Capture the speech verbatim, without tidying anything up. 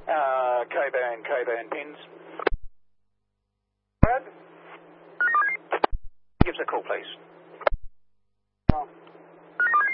Uh, K-band, K-band pins. Brad? Give us a call, please.